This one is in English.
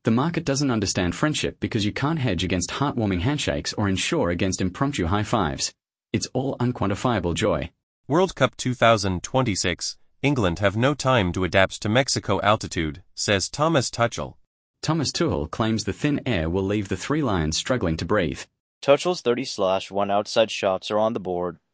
The market doesn't understand friendship because you can't hedge against heartwarming handshakes or insure against impromptu high fives. It's all unquantifiable joy. World Cup 2026, England have no time to adapt to Mexico altitude, says Thomas Tuchel. Thomas Tuchel claims the thin air will leave the Three Lions struggling to breathe. Tuchel's 30/1 outside shots are on the board,